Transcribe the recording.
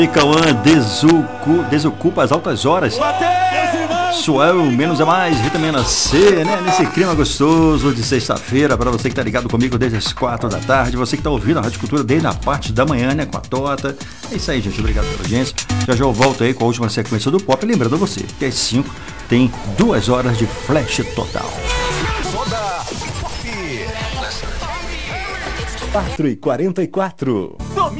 Cauã desocupa as altas horas. Suel, menos é mais, vitamina C, né? Nesse clima gostoso de sexta-feira, para você que tá ligado comigo desde as 4 da tarde, você que tá ouvindo a Rádio Cultura desde a parte da manhã, né? Com a Tota. É isso aí, gente. Obrigado pela audiência. Já eu volto aí com a última sequência do Pop. Lembrando a você que às 5 tem 2 horas de flash total. 4h44.